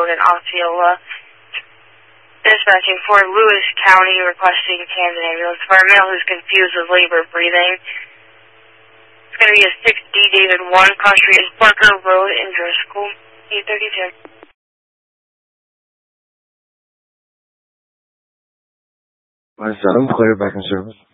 Road in Osceola. Dispatching for Lewis County, requesting Camden ambulance for a male who's confused with labor breathing. It's going to be a 6D David 1, cross street is Parker Road in Driscoll, 832. What is that? I'm clear back in service.